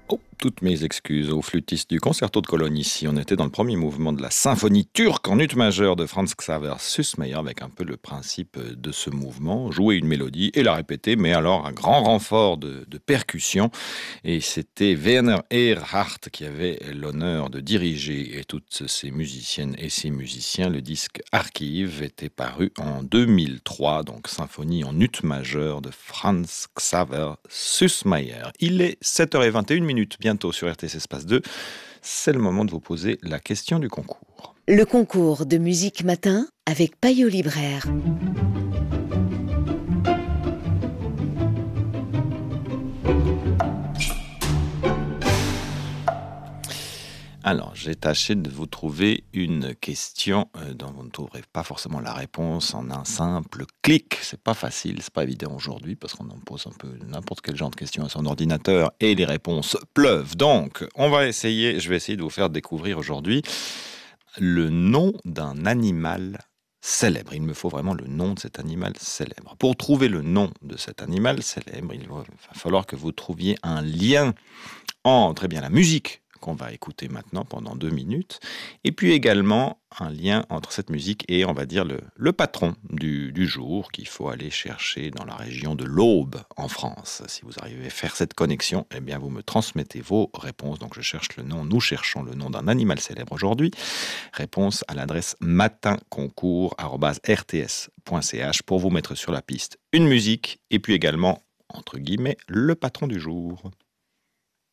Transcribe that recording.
Oh, toutes mes excuses aux flûtistes du concerto de Cologne ici. On était dans le premier mouvement de la symphonie turque en ut majeur de Franz Xaver Süssmayr avec un peu le principe de ce mouvement, jouer une mélodie et la répéter, mais alors un grand renfort de percussion. Et c'était Werner Erhardt qui avait l'honneur de diriger et toutes ces musiciennes et ces musiciens. Le disque Archive était paru en 2003, donc symphonie en ut majeur de Franz Xaver Süssmayr. Il est 7h21 bientôt sur RTS Espace 2. C'est le moment de vous poser la question du concours. Le concours de musique matin avec Payot Libraire. Alors, j'ai tâché de vous trouver une question dont vous ne trouverez pas forcément la réponse en un simple clic. C'est pas facile, c'est pas évident aujourd'hui parce qu'on en pose un peu n'importe quel genre de questions à son ordinateur et les réponses pleuvent. Donc, je vais essayer de vous faire découvrir aujourd'hui le nom d'un animal célèbre. Il me faut vraiment le nom de cet animal célèbre. Pour trouver le nom de cet animal célèbre, il va falloir que vous trouviez un lien entre la musique qu'on va écouter maintenant pendant 2 minutes, et puis également un lien entre cette musique et, on va dire, le patron du jour qu'il faut aller chercher dans la région de l'Aube en France. Si vous arrivez à faire cette connexion, eh bien vous me transmettez vos réponses. Donc nous cherchons le nom d'un animal célèbre aujourd'hui. Réponse à l'adresse matinconcours@rts.ch pour vous mettre sur la piste une musique et puis également, entre guillemets, le patron du jour.